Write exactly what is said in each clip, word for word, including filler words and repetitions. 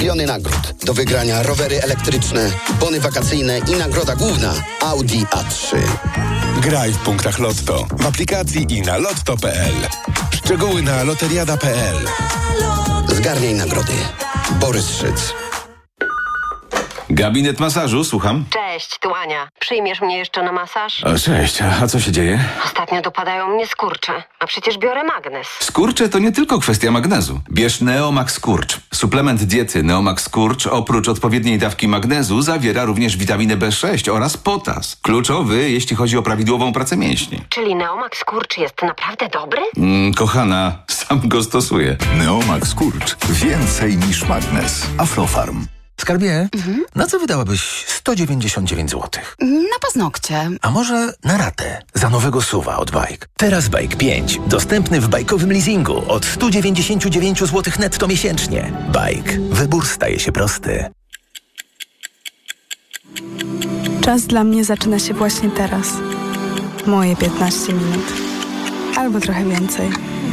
miliony nagród. Do wygrania rowery elektryczne, bony wakacyjne i nagroda główna Audi A trzy. Graj w punktach Lotto, w aplikacji i na lotto kropka p l. Szczegóły na loteriada kropka p l. Zgarniaj nagrody. Borys Szyc. Gabinet masażu, słucham. Cześć, tu Ania. Przyjmiesz mnie jeszcze na masaż? O, cześć, a co się dzieje? Ostatnio dopadają mnie skurcze, a przecież biorę magnes. Skurcze to nie tylko kwestia magnezu. Bierz Neomax Skurcz. Suplement diety Neomax Skurcz oprócz odpowiedniej dawki magnezu zawiera również witaminę B sześć oraz potas. Kluczowy, jeśli chodzi o prawidłową pracę mięśni. Czyli Neomax Skurcz jest naprawdę dobry? Mm, kochana, sam go stosuję. Neomax Skurcz. Więcej niż magnes. Aflofarm. Skarbie, mhm. na co wydałabyś sto dziewięćdziesiąt dziewięć złotych? Na paznokcie. A może na ratę za nowego suwa od Bike? Teraz Bike pięć. Dostępny w bajkowym leasingu od sto dziewięćdziesiąt dziewięć złotych netto miesięcznie. Bike. Wybór staje się prosty. Czas dla mnie zaczyna się właśnie teraz. Moje piętnaście minut. Albo trochę więcej.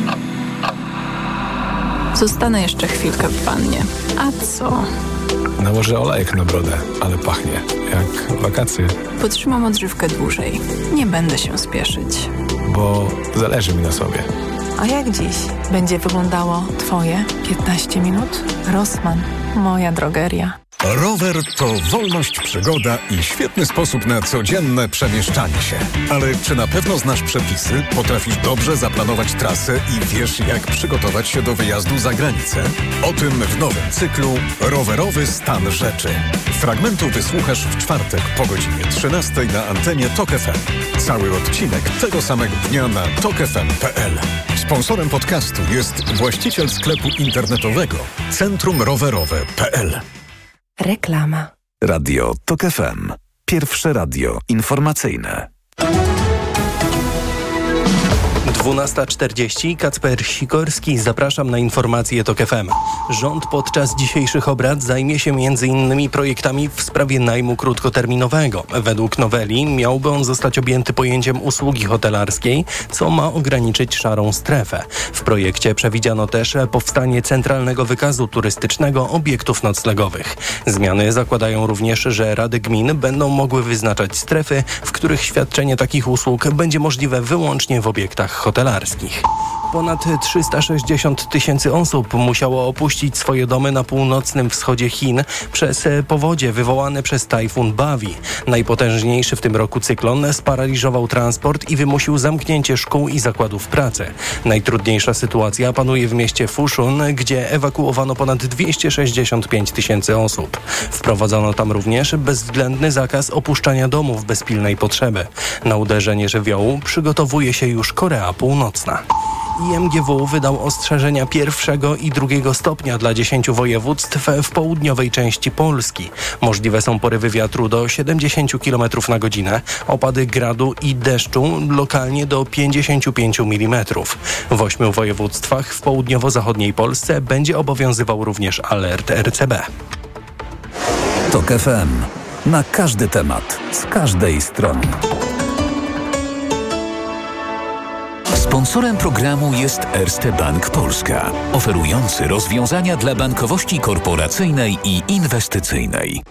Zostanę jeszcze chwilkę w wannie. A co? Nałożę olejek na brodę, ale pachnie jak wakacje. Potrzymam odżywkę dłużej. Nie będę się spieszyć. Bo zależy mi na sobie. A jak dziś będzie wyglądało Twoje piętnaście minut? Rossmann, moja drogeria. Rower to wolność, przygoda i świetny sposób na codzienne przemieszczanie się. Ale czy na pewno znasz przepisy, potrafisz dobrze zaplanować trasę i wiesz, jak przygotować się do wyjazdu za granicę? O tym w nowym cyklu Rowerowy stan rzeczy. Fragmentu wysłuchasz w czwartek po godzinie trzynastej na antenie Tok F M. Cały odcinek tego samego dnia na tok f m kropka p l. Sponsorem podcastu jest właściciel sklepu internetowego Centrum Rowerowe kropka p l. Reklama. Radio Tok F M. Pierwsze radio informacyjne. dwunasta czterdzieści. Kacper Sikorski. Zapraszam na informacje Tok F M. Rząd podczas dzisiejszych obrad zajmie się między innymi projektami w sprawie najmu krótkoterminowego. Według noweli miałby on zostać objęty pojęciem usługi hotelarskiej, co ma ograniczyć szarą strefę. W projekcie przewidziano też powstanie centralnego wykazu turystycznego obiektów noclegowych. Zmiany zakładają również, że rady gmin będą mogły wyznaczać strefy, w których świadczenie takich usług będzie możliwe wyłącznie w obiektach hotelarskich. Ponad trzysta sześćdziesiąt tysięcy osób musiało opuścić swoje domy na północnym wschodzie Chin przez powodzie wywołane przez tajfun Bawi. Najpotężniejszy w tym roku cyklon sparaliżował transport i wymusił zamknięcie szkół i zakładów pracy. Najtrudniejsza sytuacja panuje w mieście Fushun, gdzie ewakuowano ponad dwieście sześćdziesiąt pięć tysięcy osób. Wprowadzono tam również bezwzględny zakaz opuszczania domów bez pilnej potrzeby. Na uderzenie żywiołu przygotowuje się już Korea Północna. I M G W wydał ostrzeżenia pierwszego i drugiego stopnia dla dziesięciu województw w południowej części Polski. Możliwe są porywy wiatru do siedemdziesiąt kilometrów na godzinę, opady gradu i deszczu lokalnie do pięćdziesiąt pięć milimetrów. W ośmiu województwach w południowo-zachodniej Polsce będzie obowiązywał również alert R C B. Tok F M. Na każdy temat, z każdej strony. Sponsorem programu jest Erste Bank Polska, oferujący rozwiązania dla bankowości korporacyjnej i inwestycyjnej.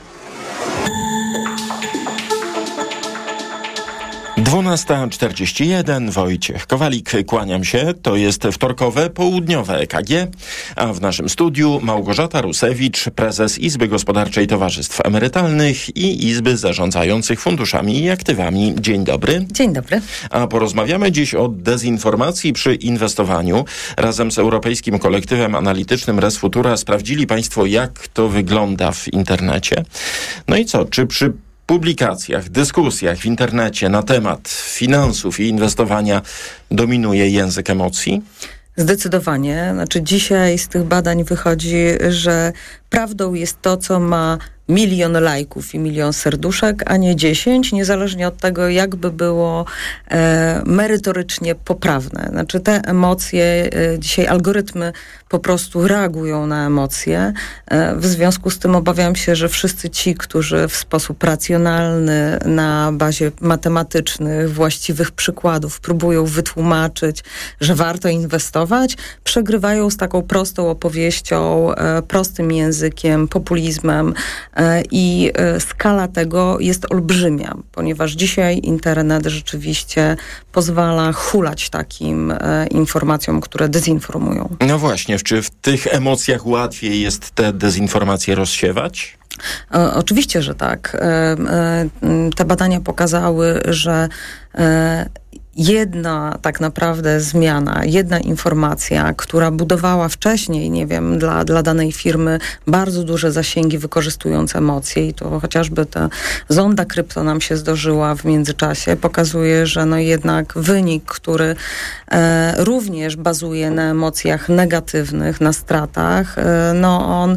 dwunasta czterdzieści jeden. Wojciech Kowalik, kłaniam się. To jest wtorkowe, południowe E K G, a w naszym studiu Małgorzata Rusewicz, prezes Izby Gospodarczej Towarzystw Emerytalnych i Izby Zarządzających Funduszami i Aktywami. Dzień dobry. Dzień dobry. A porozmawiamy dziś o dezinformacji przy inwestowaniu. Razem z Europejskim Kolektywem Analitycznym Res Futura sprawdzili Państwo, jak to wygląda w internecie. No i co, czy przy publikacjach, dyskusjach w internecie na temat finansów i inwestowania dominuje język emocji? Zdecydowanie. Znaczy dzisiaj z tych badań wychodzi, że prawdą jest to, co ma milion lajków i milion serduszek, a nie dziesięć, niezależnie od tego, jakby było e, merytorycznie poprawne. Znaczy te emocje, e, dzisiaj algorytmy po prostu reagują na emocje. E, w związku z tym obawiam się, że wszyscy ci, którzy w sposób racjonalny, na bazie matematycznych, właściwych przykładów próbują wytłumaczyć, że warto inwestować, przegrywają z taką prostą opowieścią, e, prostym językiem, populizmem e, i e, skala tego jest olbrzymia, ponieważ dzisiaj internet rzeczywiście pozwala hulać takim e, informacjom, które dezinformują. No właśnie, czy w tych emocjach łatwiej jest te dezinformacje rozsiewać? O, oczywiście, że tak. E, e, te badania pokazały, że e, jedna tak naprawdę zmiana, jedna informacja, która budowała wcześniej, nie wiem, dla, dla danej firmy bardzo duże zasięgi, wykorzystując emocje, i to chociażby ta zonda krypto nam się zdarzyła w międzyczasie, pokazuje, że no jednak wynik, który e, również bazuje na emocjach negatywnych, na stratach, e, no on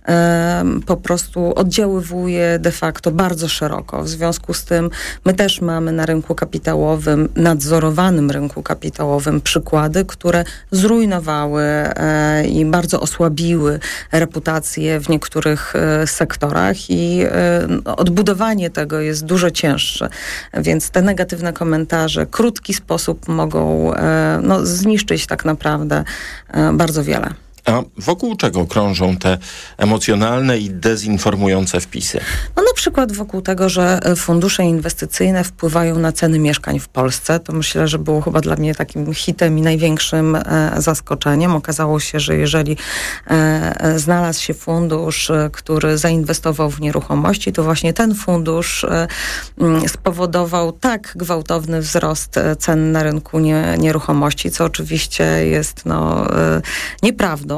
po prostu oddziaływuje de facto bardzo szeroko. W związku z tym my też mamy na rynku kapitałowym, nadzorowanym rynku kapitałowym przykłady, które zrujnowały e, i bardzo osłabiły reputację w niektórych e, sektorach i e, odbudowanie tego jest dużo cięższe. Więc te negatywne komentarze w krótki sposób mogą e, no, zniszczyć tak naprawdę e, bardzo wiele. A wokół czego krążą te emocjonalne i dezinformujące wpisy? No na przykład wokół tego, że fundusze inwestycyjne wpływają na ceny mieszkań w Polsce. To myślę, że było chyba dla mnie takim hitem i największym e, zaskoczeniem. Okazało się, że jeżeli e, znalazł się fundusz, e, który zainwestował w nieruchomości, to właśnie ten fundusz e, m, spowodował tak gwałtowny wzrost cen na rynku nie, nieruchomości, co oczywiście jest no, e, nieprawdą.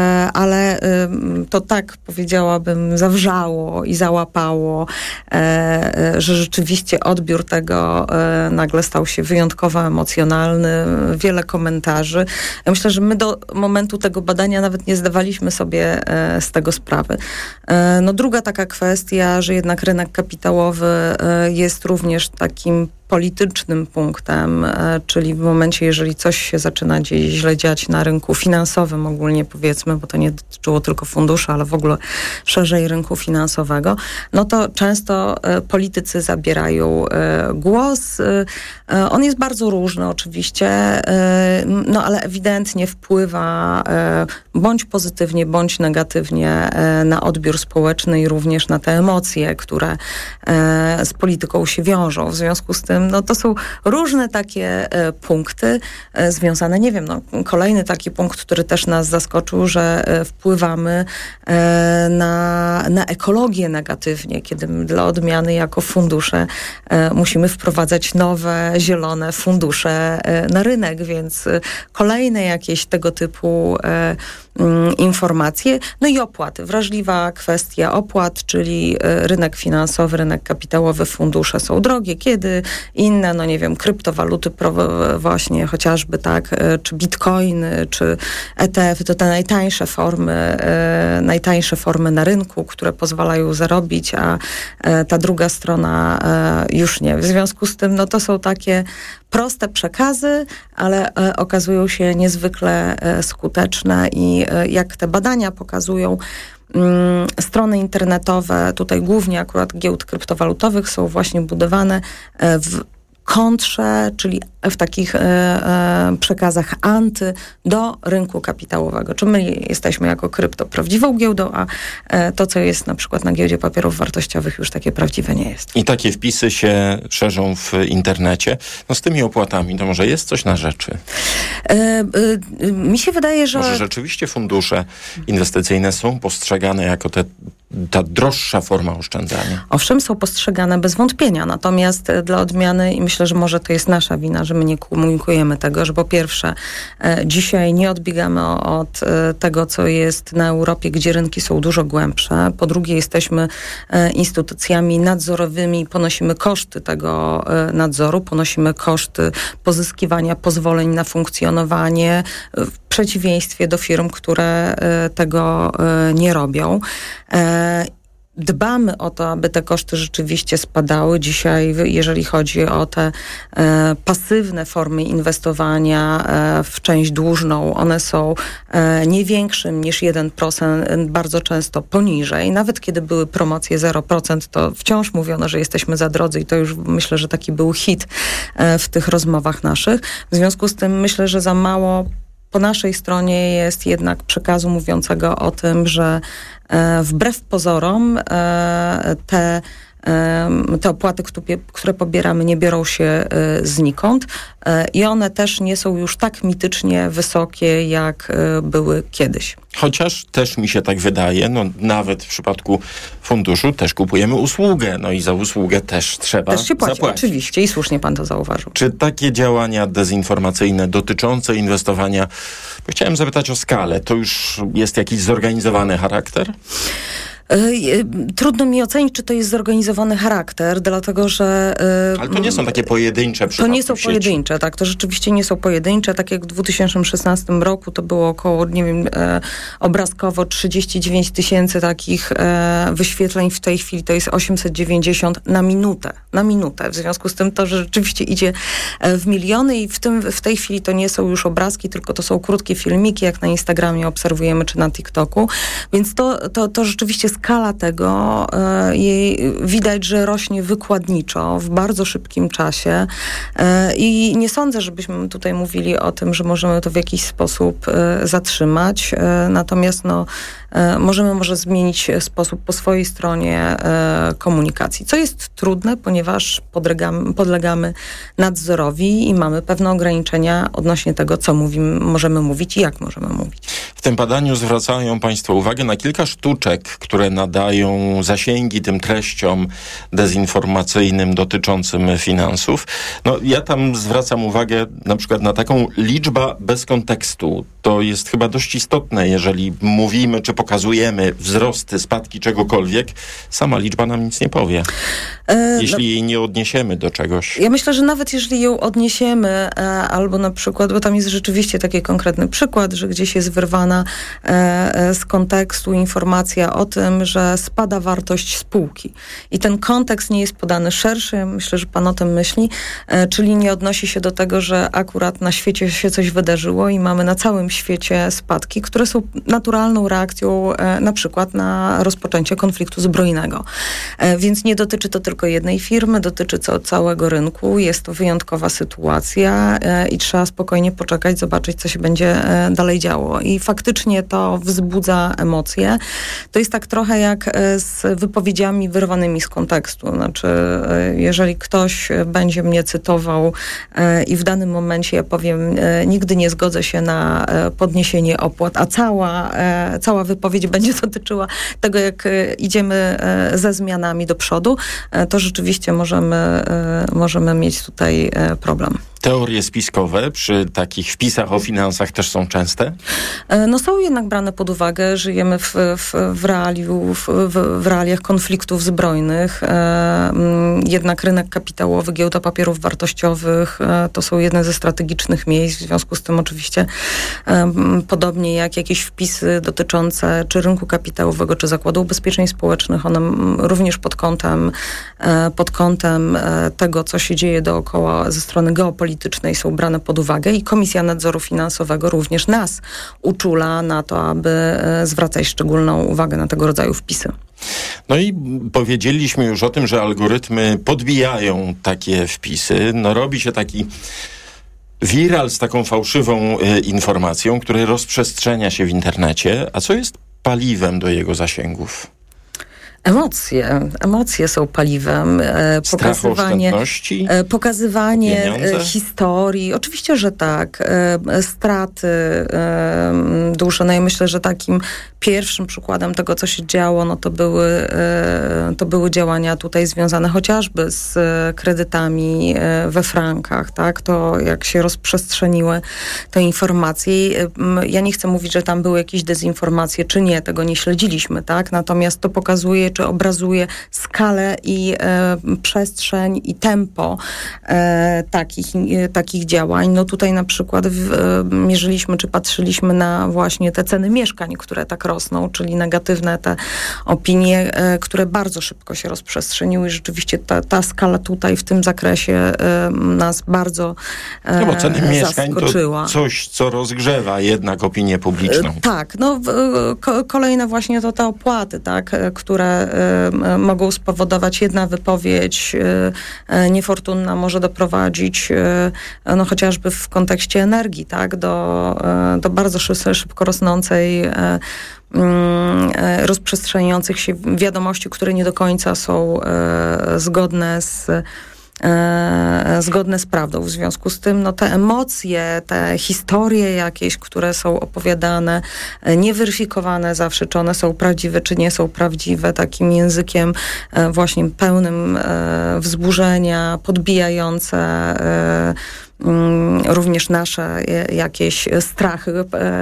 Ale to tak, powiedziałabym, zawrzało i załapało, że rzeczywiście odbiór tego nagle stał się wyjątkowo emocjonalny, wiele komentarzy. Ja myślę, że my do momentu tego badania nawet nie zdawaliśmy sobie z tego sprawy. No druga taka kwestia, że jednak rynek kapitałowy jest również takim politycznym punktem, czyli w momencie, jeżeli coś się zaczyna gdzieś źle dziać na rynku finansowym ogólnie, powiedzmy, bo to nie dotyczyło tylko funduszy, ale w ogóle szerzej rynku finansowego, no to często politycy zabierają głos. On jest bardzo różny oczywiście, no ale ewidentnie wpływa bądź pozytywnie, bądź negatywnie na odbiór społeczny i również na te emocje, które z polityką się wiążą. W związku z tym no to są różne takie e, punkty e, związane, nie wiem, no kolejny taki punkt, który też nas zaskoczył, że e, wpływamy e, na, na ekologię negatywnie, kiedy dla odmiany jako fundusze e, musimy wprowadzać nowe, zielone fundusze e, na rynek, więc e, kolejne jakieś tego typu e, informacje. No i opłaty. Wrażliwa kwestia opłat, czyli rynek finansowy, rynek kapitałowy, fundusze są drogie. Kiedy inne, no nie wiem, kryptowaluty właśnie chociażby, tak, czy bitcoiny, czy E T F-y, to te najtańsze formy, najtańsze formy na rynku, które pozwalają zarobić, a ta druga strona już nie. W związku z tym, no to są takie proste przekazy, ale e, okazują się niezwykle e, skuteczne i e, jak te badania pokazują, mm, strony internetowe, tutaj głównie akurat giełd kryptowalutowych, są właśnie budowane e, w kontrze, czyli w takich e, e, przekazach anty do rynku kapitałowego. Czy my jesteśmy jako krypto prawdziwą giełdą, a e, to, co jest na przykład na giełdzie papierów wartościowych, już takie prawdziwe nie jest. I takie wpisy się szerzą w internecie. No z tymi opłatami to może jest coś na rzeczy? E, e, mi się wydaje, że... Może rzeczywiście fundusze inwestycyjne są postrzegane jako te ta droższa forma oszczędzania. Owszem, są postrzegane bez wątpienia, natomiast dla odmiany, i myślę, że może to jest nasza wina, że my nie komunikujemy tego, że po pierwsze e, dzisiaj nie odbiegamy od e, tego, co jest na Europie, gdzie rynki są dużo głębsze. Po drugie, jesteśmy e, instytucjami nadzorowymi, ponosimy koszty tego e, nadzoru, ponosimy koszty pozyskiwania pozwoleń na funkcjonowanie, w przeciwieństwie do firm, które e, tego e, nie robią. E, Dbamy o to, aby te koszty rzeczywiście spadały. Dzisiaj, jeżeli chodzi o te e, pasywne formy inwestowania e, w część dłużną, one są e, nie większym niż jeden procent, bardzo często poniżej. Nawet kiedy były promocje zero procent, to wciąż mówiono, że jesteśmy za drodzy i to już myślę, że taki był hit e, w tych rozmowach naszych. W związku z tym myślę, że za mało po naszej stronie jest jednak przekazu mówiącego o tym, że e, wbrew pozorom e, te, e, te opłaty, które pobieramy, nie biorą się e, znikąd e, i one też nie są już tak mitycznie wysokie, jak e, były kiedyś. Chociaż też mi się tak wydaje, no nawet w przypadku funduszu też kupujemy usługę, no i za usługę też trzeba Też się płaci, zapłacić. oczywiście i słusznie pan to zauważył. Czy takie działania dezinformacyjne dotyczące inwestowania, chciałem zapytać o skalę, to już jest jakiś zorganizowany charakter? Trudno mi ocenić, czy to jest zorganizowany charakter, dlatego że... Ale to nie są takie pojedyncze przypadki. To nie są pojedyncze, tak, to rzeczywiście nie są pojedyncze. Tak jak w dwa tysiące szesnastym roku to było około, nie wiem, e, obrazkowo trzydzieści dziewięć tysięcy takich e, wyświetleń. W tej chwili to jest osiemset dziewięćdziesiąt na minutę. Na minutę. W związku z tym to, że rzeczywiście idzie w miliony i w, tym, w tej chwili to nie są już obrazki, tylko to są krótkie filmiki, jak na Instagramie obserwujemy, czy na TikToku. Więc to, to, to rzeczywiście skala tego e, jej widać, że rośnie wykładniczo w bardzo szybkim czasie e, i nie sądzę, żebyśmy tutaj mówili o tym, że możemy to w jakiś sposób e, zatrzymać. E, natomiast no, e, możemy może zmienić sposób po swojej stronie e, komunikacji, co jest trudne, ponieważ podlegamy, podlegamy nadzorowi i mamy pewne ograniczenia odnośnie tego, co mówimy, możemy mówić i jak możemy mówić. W tym badaniu zwracają Państwo uwagę na kilka sztuczek, które nadają zasięgi tym treściom dezinformacyjnym dotyczącym finansów. No, ja tam zwracam uwagę na przykład na taką liczba bez kontekstu. To jest chyba dość istotne, jeżeli mówimy czy pokazujemy wzrosty, spadki czegokolwiek, sama liczba nam nic nie powie. E, jeśli no, jej nie odniesiemy do czegoś. Ja myślę, że nawet jeżeli ją odniesiemy, e, albo na przykład, bo tam jest rzeczywiście taki konkretny przykład, że gdzieś jest wyrwana e, z kontekstu informacja o tym, że spada wartość spółki. I ten kontekst nie jest podany szerszy, myślę, że pan o tym myśli, e, czyli nie odnosi się do tego, że akurat na świecie się coś wydarzyło i mamy na całym świecie spadki, które są naturalną reakcją e, na przykład na rozpoczęcie konfliktu zbrojnego. E, więc nie dotyczy to tylko jednej firmy, dotyczy to całego rynku. Jest to wyjątkowa sytuacja e, i trzeba spokojnie poczekać, zobaczyć, co się będzie e, dalej działo. I faktycznie to wzbudza emocje. To jest tak trochę jak e, z wypowiedziami wyrwanymi z kontekstu. Znaczy, e, jeżeli ktoś będzie mnie cytował e, i w danym momencie ja powiem, e, nigdy nie zgodzę się na e, podniesienie opłat, a cała, e, cała wypowiedź będzie dotyczyła tego, jak e, idziemy e, ze zmianami do przodu, e, to rzeczywiście możemy, e, możemy mieć tutaj e, problem. Teorie spiskowe przy takich wpisach o finansach też są częste? No są jednak brane pod uwagę. Żyjemy w, w, w, realiu, w, w realiach konfliktów zbrojnych. Jednak rynek kapitałowy, giełda papierów wartościowych to są jedne ze strategicznych miejsc. W związku z tym oczywiście podobnie jak jakieś wpisy dotyczące czy rynku kapitałowego, czy Zakładu Ubezpieczeń Społecznych, one również pod kątem, pod kątem tego, co się dzieje dookoła ze strony geopolitycznej, są brane pod uwagę i Komisja Nadzoru Finansowego również nas uczula na to, aby zwracać szczególną uwagę na tego rodzaju wpisy. No i powiedzieliśmy już o tym, że algorytmy podbijają takie wpisy. No robi się taki wiral z taką fałszywą y, informacją, który rozprzestrzenia się w internecie. A co jest paliwem do jego zasięgów? Emocje. Emocje są paliwem. E, pokazywanie, e, pokazywanie e, historii. Oczywiście, że tak. E, straty e, duże. No i myślę, że takim pierwszym przykładem tego, co się działo, no to były, e, to były działania tutaj związane chociażby z kredytami e, we frankach, tak? To jak się rozprzestrzeniły te informacje. Ja nie chcę mówić, że tam były jakieś dezinformacje, czy nie. Tego nie śledziliśmy, tak? Natomiast to pokazuje, pokazuje, czy obrazuje skalę i e, przestrzeń i tempo e, takich, e, takich działań. No tutaj na przykład w, e, mierzyliśmy, czy patrzyliśmy na właśnie te ceny mieszkań, które tak rosną, czyli negatywne te opinie, e, które bardzo szybko się rozprzestrzeniły i rzeczywiście ta, ta skala tutaj w tym zakresie e, nas bardzo e, no bo ceny mieszkań zaskoczyła. To coś, co rozgrzewa jednak opinię publiczną. E, tak, no ko, kolejne właśnie to te opłaty, tak, które e, mogą spowodować jedna wypowiedź e, niefortunna może doprowadzić e, no chociażby w kontekście energii, tak, do, e, do bardzo szybko, szybko rosnącej e, rozprzestrzeniających się wiadomości, które nie do końca są e, zgodne z e, zgodne z prawdą. W związku z tym no, te emocje, te historie jakieś, które są opowiadane, e, nieweryfikowane zawsze, czy one są prawdziwe, czy nie są prawdziwe, takim językiem e, właśnie pełnym e, wzburzenia, podbijające e, również nasze jakieś strachy,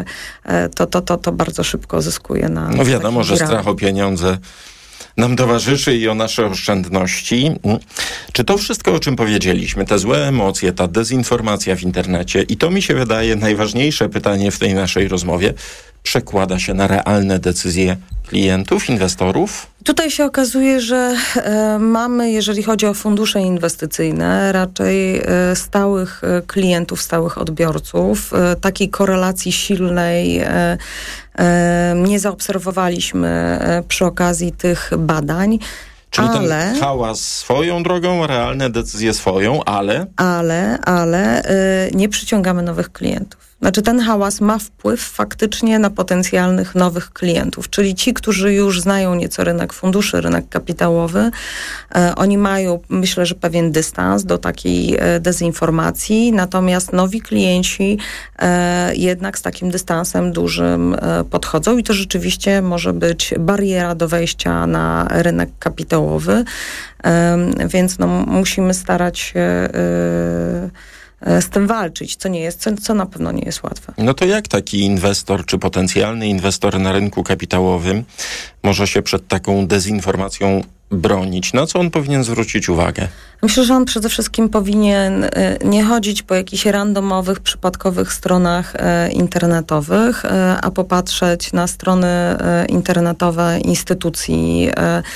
to, to, to, to bardzo szybko zyskuje na... No wiadomo, że strach o pieniądze nam towarzyszy i o nasze oszczędności. Czy to wszystko, o czym powiedzieliśmy, te złe emocje, ta dezinformacja w internecie i to mi się wydaje najważniejsze pytanie w tej naszej rozmowie, przekłada się na realne decyzje klientów, inwestorów? Tutaj się okazuje, że e, mamy, jeżeli chodzi o fundusze inwestycyjne, raczej e, stałych e, klientów, stałych odbiorców. E, takiej korelacji silnej e, e, nie zaobserwowaliśmy e, przy okazji tych badań. Czyli ale, ten hałas swoją drogą, realne decyzje swoją, ale... Ale, ale y, nie przyciągamy nowych klientów. Znaczy ten hałas ma wpływ faktycznie na potencjalnych nowych klientów, czyli ci, którzy już znają nieco rynek funduszy, rynek kapitałowy, e, oni mają, myślę, że pewien dystans do takiej e, dezinformacji, natomiast nowi klienci e, jednak z takim dystansem dużym e, podchodzą i to rzeczywiście może być bariera do wejścia na rynek kapitałowy, e, więc no, musimy starać się e, z tym walczyć, co nie jest, co, co na pewno nie jest łatwe. No to jak taki inwestor, czy potencjalny inwestor na rynku kapitałowym może się przed taką dezinformacją bronić? Na co on powinien zwrócić uwagę? Myślę, że on przede wszystkim powinien nie chodzić po jakichś randomowych, przypadkowych stronach internetowych, a popatrzeć na strony internetowe instytucji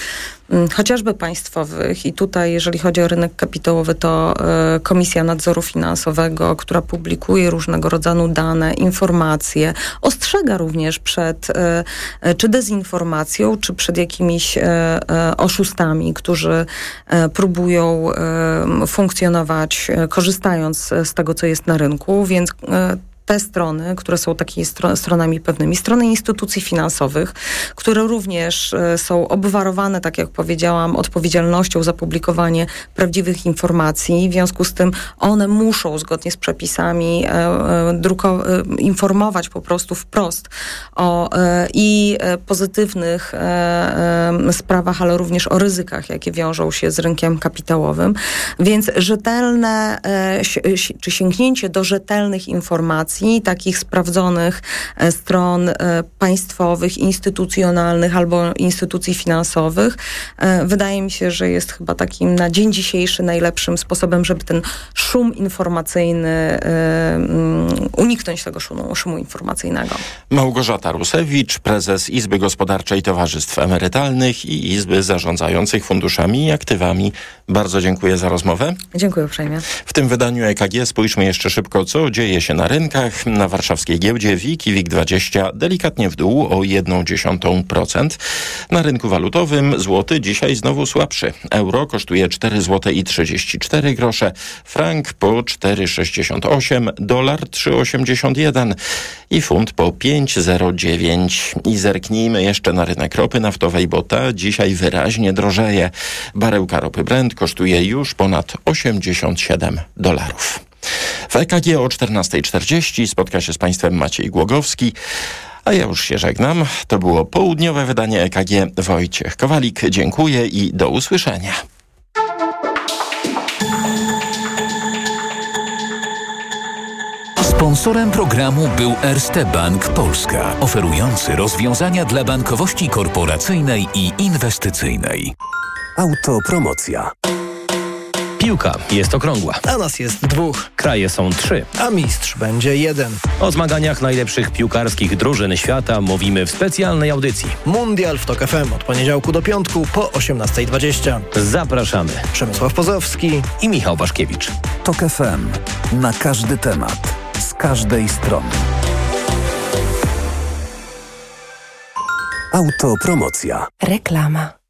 chociażby państwowych i tutaj, jeżeli chodzi o rynek kapitałowy, to y, Komisja Nadzoru Finansowego, która publikuje różnego rodzaju dane, informacje, ostrzega również przed y, czy dezinformacją, czy przed jakimiś y, y, oszustami, którzy y, próbują y, funkcjonować, y, korzystając z tego, co jest na rynku, więc y, te strony, które są takimi stro- stronami pewnymi, strony instytucji finansowych, które również e, są obwarowane, tak jak powiedziałam, odpowiedzialnością za publikowanie prawdziwych informacji. W związku z tym one muszą zgodnie z przepisami e, e, druko- e, informować po prostu wprost o e, i e, pozytywnych e, e, sprawach, ale również o ryzykach, jakie wiążą się z rynkiem kapitałowym. Więc rzetelne, e, si- czy sięgnięcie do rzetelnych informacji, takich sprawdzonych e, stron e, państwowych, instytucjonalnych albo instytucji finansowych. E, wydaje mi się, że jest chyba takim na dzień dzisiejszy najlepszym sposobem, żeby ten szum informacyjny, e, um, uniknąć tego szumu, szumu informacyjnego. Małgorzata Rusewicz, prezes Izby Gospodarczej Towarzystw Emerytalnych i Izby Zarządzających Funduszami i Aktywami. Bardzo dziękuję za rozmowę. Dziękuję uprzejmie. W tym wydaniu E K G spójrzmy jeszcze szybko, co dzieje się na rynkach. Na warszawskiej giełdzie W I K i W I K dwadzieścia delikatnie w dół o jeden przecinek jeden procent. Na rynku walutowym złoty dzisiaj znowu słabszy. Euro kosztuje cztery złote i trzydzieści cztery grosze, frank po cztery sześćdziesiąt osiem, dolar trzy osiemdziesiąt jeden i funt po pięć zero dziewięć. I zerknijmy jeszcze na rynek ropy naftowej, bo ta dzisiaj wyraźnie drożeje. Baryłka ropy Brent kosztuje już ponad osiemdziesiąt siedem dolarów. W E K G o czternasta czterdzieści spotka się z Państwem Maciej Głogowski, a ja już się żegnam. To było południowe wydanie E K G. Wojciech Kowalik, dziękuję i do usłyszenia. Sponsorem programu był Erste Bank Polska, oferujący rozwiązania dla bankowości korporacyjnej i inwestycyjnej. Autopromocja. Piłka jest okrągła. A nas jest dwóch. Kraje są trzy. A mistrz będzie jeden. O zmaganiach najlepszych piłkarskich drużyn świata mówimy w specjalnej audycji. Mundial w Tok F M od poniedziałku do piątku po osiemnasta dwadzieścia. Zapraszamy. Przemysław Pozowski i Michał Waszkiewicz. Tok F M. Na każdy temat. Z każdej strony. Autopromocja. Reklama.